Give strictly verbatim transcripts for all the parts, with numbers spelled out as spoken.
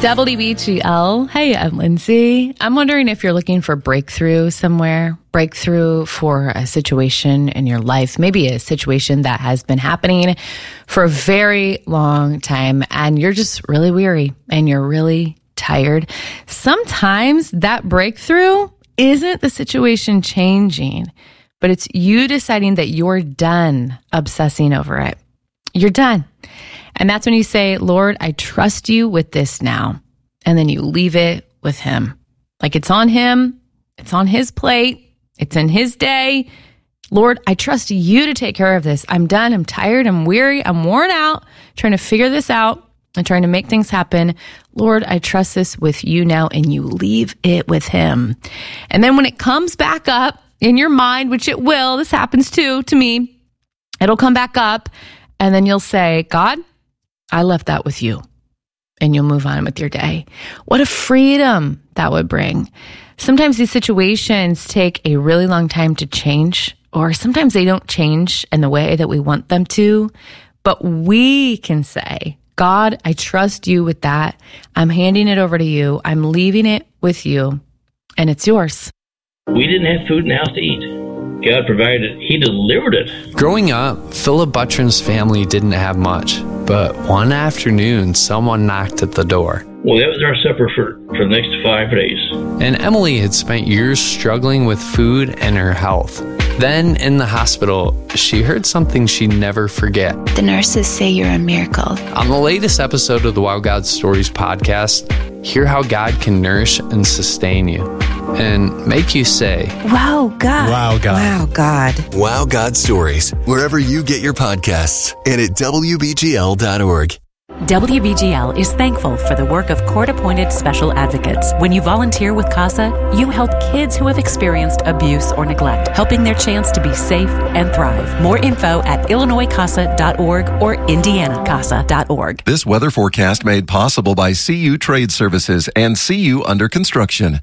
W B G L. Hey, I'm Lindsay. I'm wondering if you're looking for breakthrough somewhere, breakthrough for a situation in your life, maybe a situation that has been happening for a very long time, and you're just really weary and you're really tired. Sometimes that breakthrough isn't the situation changing, but it's you deciding that you're done obsessing over it. You're done. And that's when you say, Lord, I trust you with this now. And then you leave it with him. Like it's on him. It's on his plate. It's in his day. Lord, I trust you to take care of this. I'm done. I'm tired. I'm weary. I'm worn out trying to figure this out and trying to make things happen. Lord, I trust this with you now. And you leave it with him. And then when it comes back up in your mind, which it will, this happens too to me, it'll come back up. And then you'll say, God, I left that with you, and you'll move on with your day. What a freedom that would bring. Sometimes these situations take a really long time to change, or sometimes they don't change in the way that we want them to, but we can say, God, I trust you with that. I'm handing it over to you. I'm leaving it with you, and it's yours. We didn't have food in the house to eat. God provided, he delivered it. Growing up, Philip Buttron's family didn't have much, but one afternoon, someone knocked at the door. Well, that was our supper for, for the next five days. And Emily had spent years struggling with food and her health. Then, in the hospital, she heard something she'd never forget. The nurses say you're a miracle. On the latest episode of the Wow God Stories podcast, hear how God can nourish and sustain you and make you say, Wow, God. Wow, God. Wow, God. Wow God Stories, wherever you get your podcasts and at W B G L dot org. W B G L is thankful for the work of court-appointed special advocates. When you volunteer with CASA, you help kids who have experienced abuse or neglect, helping their chance to be safe and thrive. More info at Illinois Casa dot org or Indiana Casa dot org. This weather forecast made possible by C U Trade Services and C U Under Construction.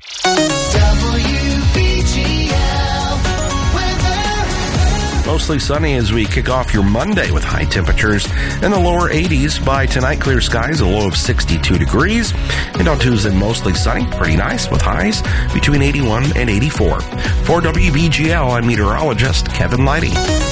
Mostly sunny as we kick off your Monday with high temperatures in the lower eighties. By tonight, clear skies, a low of sixty-two degrees. And on Tuesday, mostly sunny, pretty nice with highs between eighty-one and eighty-four. For W B G L, I'm meteorologist Kevin Leidy.